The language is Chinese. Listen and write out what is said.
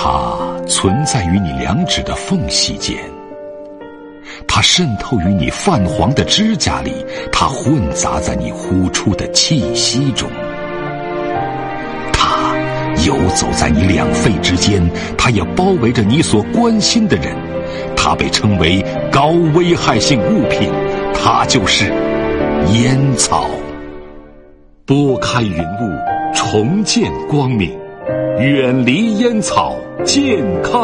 它存在于你两指的缝隙间，它渗透于你泛黄的指甲里，它混杂在你呼出的气息中，它游走在你两肺之间，它也包围着你所关心的人。它被称为高危害性物品，它就是烟草。拨开云雾，重见光明，远离烟草，健康